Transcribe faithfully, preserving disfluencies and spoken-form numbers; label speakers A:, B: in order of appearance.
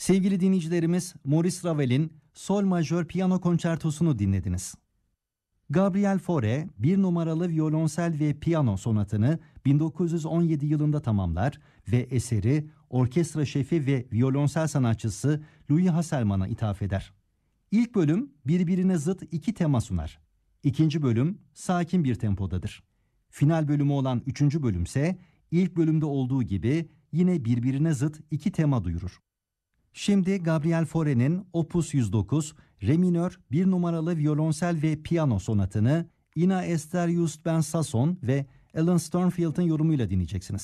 A: Sevgili dinleyicilerimiz, Maurice Ravel'in Sol Majör Piyano Konçertosunu dinlediniz. Gabriel Fauré, bir numaralı violonsel ve piyano sonatını bin dokuz yüz on yedi yılında tamamlar ve eseri orkestra şefi ve violonsel sanatçısı Louis Hasselmann'a ithaf eder. İlk bölüm birbirine zıt iki tema sunar. İkinci bölüm sakin bir tempodadır. Final bölümü olan üçüncü bölümse ilk bölümde olduğu gibi yine birbirine zıt iki tema duyurur. Şimdi Gabriel Fauré'nin Opus yüz dokuz, Re minör bir numaralı violonsel ve piyano sonatını Ina Esther Just Ben Sasson ve Alan Sternfield'ın yorumuyla dinleyeceksiniz.